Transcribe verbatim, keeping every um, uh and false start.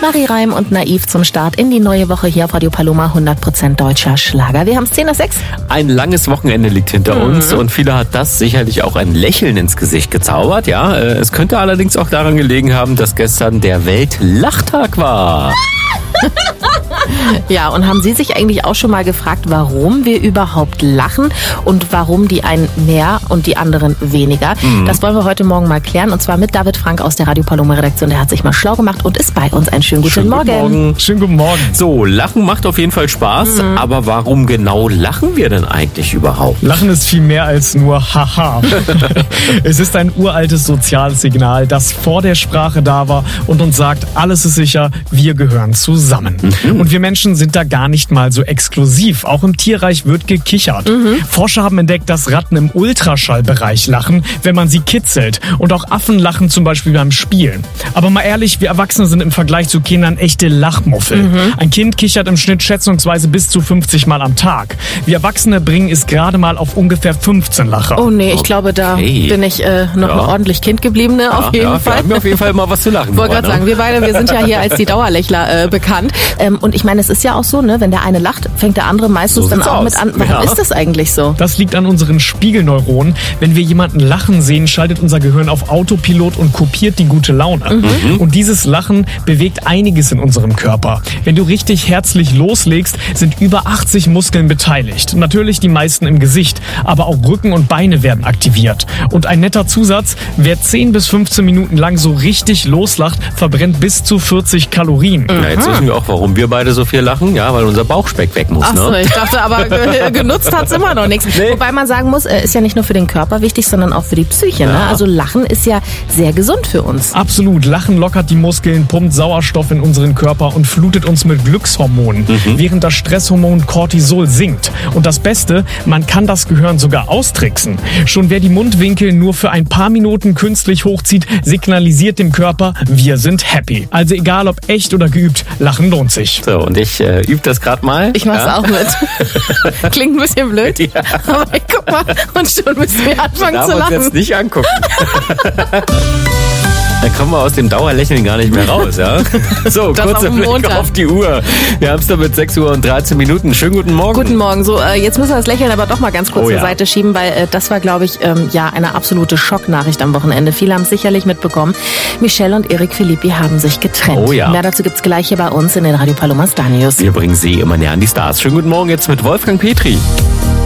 Marie Reim und Naiv zum Start in die neue Woche hier auf Radio Paloma, hundert Prozent deutscher Schlager. Wir haben es zehn nach sechs. Ein langes Wochenende liegt hinter Mhm. uns und viele hat das sicherlich auch ein Lächeln ins Gesicht gezaubert. Ja, äh, es könnte allerdings auch daran gelegen haben, dass gestern der Weltlachtag war. Ja, und haben Sie sich eigentlich auch schon mal gefragt, warum wir überhaupt lachen und warum die einen mehr und die anderen weniger? Mhm. Das wollen wir heute Morgen mal klären, und zwar mit David Frank aus der Radio Paloma Redaktion. Der hat sich mal schlau gemacht und ist bei uns. Einen schönen guten Schönen Morgen. Guten Morgen. Schönen guten Morgen. So, Lachen macht auf jeden Fall Spaß, mhm. aber warum genau lachen wir denn eigentlich überhaupt? Lachen ist viel mehr als nur Haha. Es ist ein uraltes soziales Signal, das vor der Sprache da war und uns sagt, alles ist sicher, wir gehören zusammen. Mhm. Und wir Menschen sind da gar nicht mal so exklusiv. Auch im Tierreich wird gekichert. Mhm. Forscher haben entdeckt, dass Ratten im Ultraschallbereich lachen, wenn man sie kitzelt. Und auch Affen lachen zum Beispiel beim Spielen. Aber mal ehrlich, wir Erwachsene sind im Vergleich zu Kindern echte Lachmuffel. Mhm. Ein Kind kichert im Schnitt schätzungsweise bis zu fünfzig Mal am Tag. Wir Erwachsene bringen es gerade mal auf ungefähr fünfzehn Lacher. Oh nee, ich glaube, da Okay. bin ich äh, noch Ja. eine ordentlich Kindgebliebene, Ja, auf jeden ja, Fall. Wir haben auf jeden Fall mal was zu lachen. Ich wollte gerade Nora, sagen, ne? wir beide, wir sind ja hier als die Dauerlächler äh, bekannt. Ähm, und ich meine, es ist ja auch so, ne, wenn der eine lacht, fängt der andere meistens So dann sieht's auch aus. mit an. Warum Ja. ist das eigentlich so? Das liegt an unseren Spiegelneuronen. Wenn wir jemanden lachen sehen, schaltet unser Gehirn auf Autopilot und kopiert die gute Laune. Mhm. Und dieses Lachen bewegt einiges in unserem Körper. Wenn du richtig herzlich loslegst, sind über achtzig Muskeln beteiligt. Natürlich die meisten im Gesicht, aber auch Rücken und Beine werden aktiviert. Und ein netter Zusatz, wer zehn bis fünfzehn Minuten lang so richtig loslacht, verbrennt bis zu vierzig Kalorien. Ja, jetzt wissen wir auch, warum wir beide so viel lachen. Ja, weil unser Bauchspeck weg muss. Ach so, Ne? ich dachte aber, ge genutzt hat's immer noch nichts. Nee. Wobei man sagen muss, äh, ist ja nicht nur für den Körper wichtig, sondern auch für die Psyche. Ne? Ja. Also Lachen ist ja sehr gesund für uns. Absolut. Lachen lockert die Muskeln, pumpt Sauerstoff in unseren Körper und flutet uns mit Glückshormonen, Mhm. während das Stresshormon Cortisol sinkt. Und das Beste, man kann das Gehirn sogar austricksen. Schon wer die Mundwinkel nur für ein paar Minuten künstlich hochzieht, signalisiert dem Körper, wir sind happy. Also egal ob echt oder geübt, Lachen lohnt sich. So, und ich äh, übe das gerade mal. Ich mach's ja? auch mit. Klingt ein bisschen blöd, Ja. aber ich guck mal, und schon müssen wir anfangen Darf zu uns lachen. jetzt nicht angucken. Da kommen wir aus dem Dauerlächeln gar nicht mehr raus, ja? So, Das kurzer auf dem Blick Montag. auf die Uhr. Wir haben es damit sechs Uhr und dreizehn Minuten. Schönen guten Morgen. Guten Morgen. So, äh, jetzt müssen wir das Lächeln aber doch mal ganz kurz Oh zur ja. Seite schieben, weil äh, das war, glaube ich, ähm, ja eine absolute Schocknachricht am Wochenende. Viele haben es sicherlich mitbekommen. Michelle und Eric Philippi haben sich getrennt. Oh ja. Mehr dazu gibt's gleich hier bei uns in den Radio Paloma Star News. Wir bringen Sie immer näher an die Stars. Schönen guten Morgen jetzt mit Wolfgang Petri.